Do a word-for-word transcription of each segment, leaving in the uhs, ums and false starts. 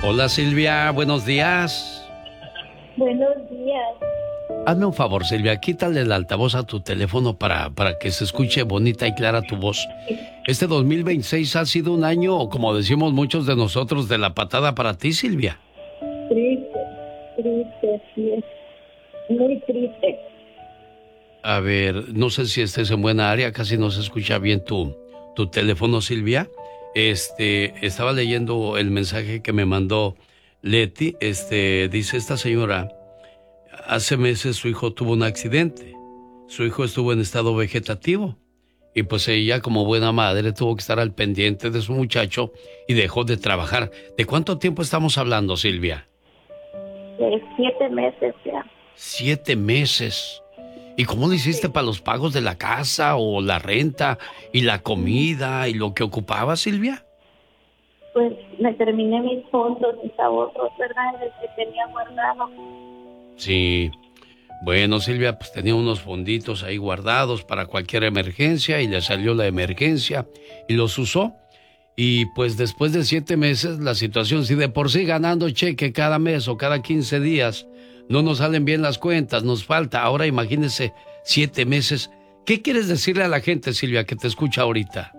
Hola Silvia, buenos días. Buenos días. Hazme un favor, Silvia, quítale el altavoz a tu teléfono para, para que se escuche bonita y clara tu voz. Este dos mil veintiséis ha sido un año, como decimos muchos de nosotros, de la patada para ti, Silvia. Triste, triste, sí es. Muy triste. A ver, no sé si estés en buena área, casi no se escucha bien tu, tu teléfono, Silvia. Este, estaba leyendo el mensaje que me mandó Leti. Este, dice esta señora, hace meses su hijo tuvo un accidente. Su hijo estuvo en estado vegetativo. Y pues ella, como buena madre, tuvo que estar al pendiente de su muchacho y dejó de trabajar. ¿De cuánto tiempo estamos hablando, Silvia? De siete meses ya. Siete meses. ¿Y cómo lo hiciste para los pagos de la casa o la renta y la comida y lo que ocupaba, Silvia? Pues me terminé mis fondos, mis ahorros, ¿verdad? El que tenía guardado. Sí. Bueno, Silvia, pues tenía unos fonditos ahí guardados para cualquier emergencia y le salió la emergencia y los usó. Y pues después de siete meses, la situación, si de por sí ganando cheque cada mes o cada quince días, no nos salen bien las cuentas, nos falta. Ahora imagínese siete meses. ¿Qué quieres decirle a la gente, Silvia, que te escucha ahorita?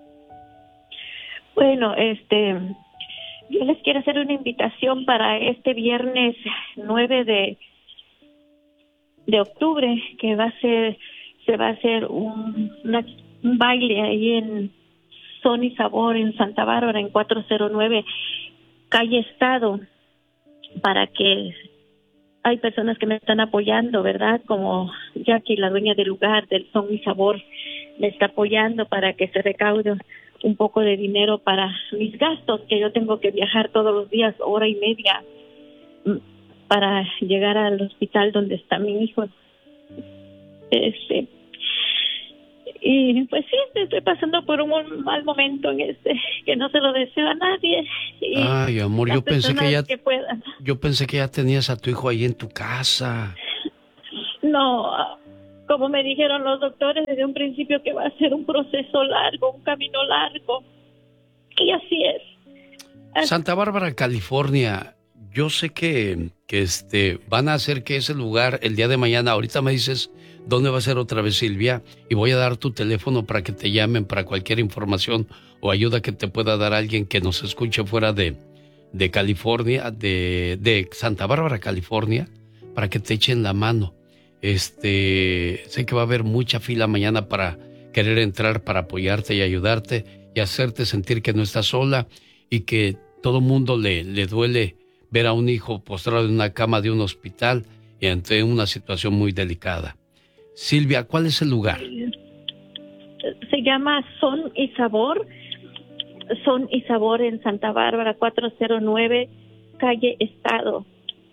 Bueno, este, yo les quiero hacer una invitación para este viernes nueve de de octubre, que va a ser, se va a hacer un, una, un baile ahí en Son y Sabor en Santa Bárbara, en cuatrocientos nueve calle Estado, para que hay personas que me están apoyando, ¿verdad? Como Jackie, la dueña del lugar del Son y Sabor, me está apoyando para que se recaude un poco de dinero para mis gastos, que yo tengo que viajar todos los días, hora y media, para llegar al hospital donde está mi hijo. Este, y pues sí, estoy pasando por un mal momento en este, que no se lo deseo a nadie. Y ay, amor, yo pensé que ya, que puedan. yo pensé que ya tenías a tu hijo ahí en tu casa. No, como me dijeron los doctores desde un principio, que va a ser un proceso largo, un camino largo. Y así es. Así. Santa Bárbara, California. Yo sé que, que este, van a hacer que ese lugar el día de mañana, ahorita me dices dónde va a ser otra vez, Silvia, y voy a dar tu teléfono para que te llamen para cualquier información o ayuda que te pueda dar alguien que nos escuche fuera de, de California, de, de Santa Bárbara, California, para que te echen la mano. Este, sé que va a haber mucha fila mañana para querer entrar, para apoyarte y ayudarte y hacerte sentir que no estás sola y que todo mundo le, le duele ver a un hijo postrado en una cama de un hospital y ante una situación muy delicada. Silvia, ¿cuál es el lugar? Se llama Son y Sabor. Son y Sabor en Santa Bárbara, cuatrocientos nueve calle Estado.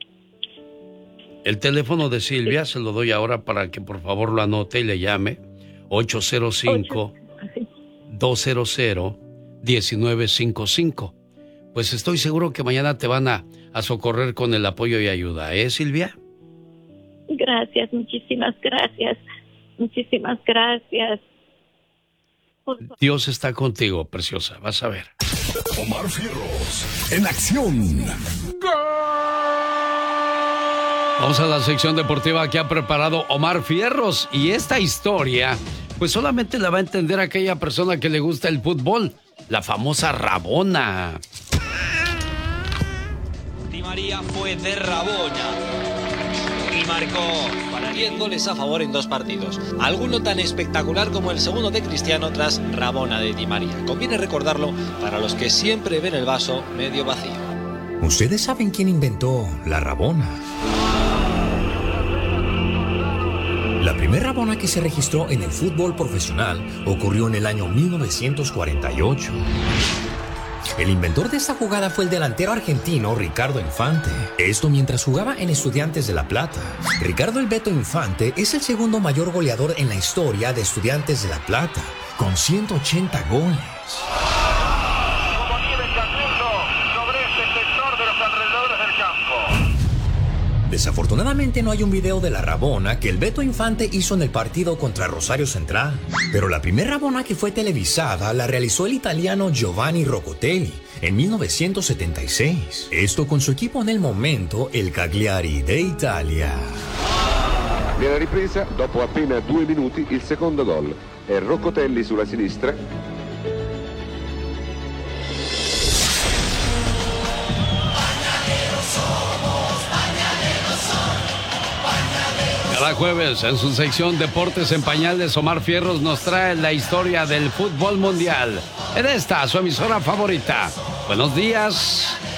El teléfono de Silvia se lo doy ahora para que por favor lo anote y le llame. ocho cero cinco, dos cero cero, uno nueve cinco cinco. Pues estoy seguro que mañana te van a, a socorrer con el apoyo y ayuda, ¿eh, Silvia? Gracias, muchísimas gracias. Muchísimas gracias. Dios está contigo, preciosa, vas a ver. Omar Fierros, en acción. Vamos a la sección deportiva que ha preparado Omar Fierros. Y esta historia, pues solamente la va a entender aquella persona que le gusta el fútbol, la famosa Rabona. Di María fue de Rabona y marcó para diez goles a favor en dos partidos. Alguno tan espectacular como el segundo de Cristiano tras Rabona de Di María. Conviene recordarlo para los que siempre ven el vaso medio vacío. ¿Ustedes saben quién inventó la Rabona? La primera Rabona que se registró en el fútbol profesional ocurrió en el año mil novecientos cuarenta y ocho. El inventor de esta jugada fue el delantero argentino Ricardo Infante. Esto mientras jugaba en Estudiantes de La Plata. Ricardo El Beto Infante es el segundo mayor goleador en la historia de Estudiantes de La Plata, con ciento ochenta goles. Desafortunadamente no hay un video de la rabona que el Beto Infante hizo en el partido contra Rosario Central. Pero la primera rabona que fue televisada la realizó el italiano Giovanni Roccotelli en mil novecento setenta y seis. Esto con su equipo en el momento, el Cagliari de Italia. Nella ripresa, dopo appena due minuti, il secondo gol. È Roccotelli sulla sinistra. Cada jueves en su sección Deportes en Pañales, Omar Fierros nos trae la historia del fútbol mundial en esta su emisora favorita. Buenos días.